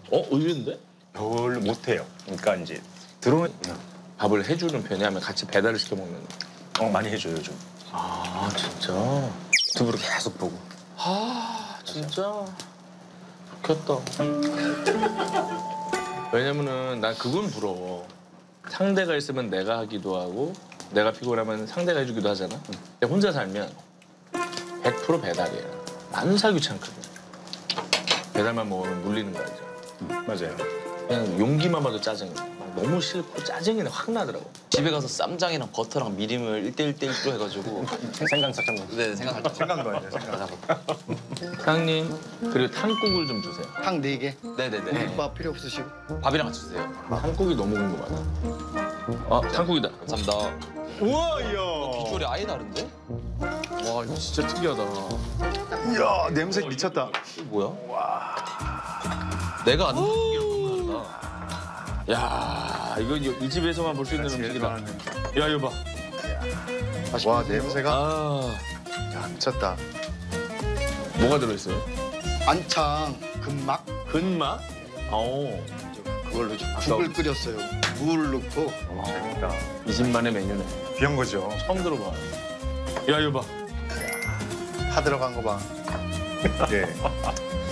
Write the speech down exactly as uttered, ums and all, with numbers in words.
어? 의외인데? 별로 못해요. 그러니까 이제 들어오면 밥을 해주는 편이 아니면 같이 배달을 시켜 먹는. 어, 많이 해줘요 요즘. 아 진짜? 유튜브로 계속 보고. 아 진짜? 좋겠다. 왜냐면은 난 그건 부러워. 상대가 있으면 내가 하기도 하고 내가 피곤하면 상대가 해주기도 하잖아. 근데 혼자 살면 백 퍼센트 배달이야. 나는 살기 귀찮거든. 배달만 먹으면 물리는 거 알죠? 음, 맞아요. 그냥 용기만 봐도 짜증나. 막 너무 싫고 짜증이 확 나더라고. 집에 가서 쌈장이랑 버터랑 미림을 일 대 일 대 일로 해가지고 생강 잠깐만. 네 생각할 때 생강 넣어야 돼. 생강. 사장님 그리고 탕국을 좀 주세요. 탕 네 개. 네네네 국밥 필요 없으시고. 밥이랑 같이 주세요. 탕국이 너무 궁금하다. 아 탕국이다. 감사합니다. 우와, 이야. 비주얼이 아예 다른데? 와 이거 진짜 특이하다. 이야, 냄새 미쳤다. 이게 뭐야? 내가 아는 탕국이랑 너무 다르다. 야 이거 이, 이 집에서만 볼 수 있는 음식이다. 야 이거 봐. 와 냄새가 아 야, 미쳤다. 뭐가 들어있어요? 안창, 금막 근막? 어. 그걸로 좀 국을 끓였어요. 물 넣고. 재밌다. 이 집만의 메뉴네. 귀한 거죠. 처음 들어봐. 야 이거 봐. 파 들어간 거 봐. 예.